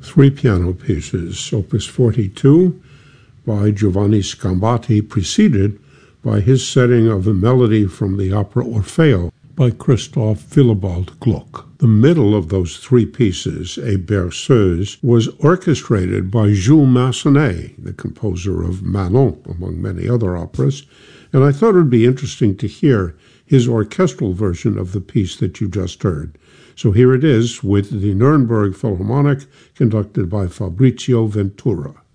Three piano pieces, Opus 42 by Giovanni Scambati, preceded by his setting of a melody from the opera Orfeo by Christoph Willibald Gluck. The middle of those three pieces, A Berceuse, was orchestrated by Jules Massenet, the composer of Manon, among many other operas, and I thought it would be interesting to hear his orchestral version of the piece that you just heard. So here it is with the Nuremberg Philharmonic, conducted by Fabrizio Ventura.